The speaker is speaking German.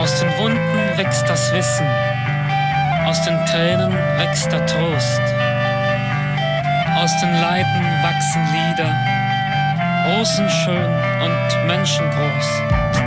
Aus den Wunden wächst das Wissen, aus den Tränen wächst der Trost. Aus den Leiden wachsen Lieder, rosenschön und menschengroß.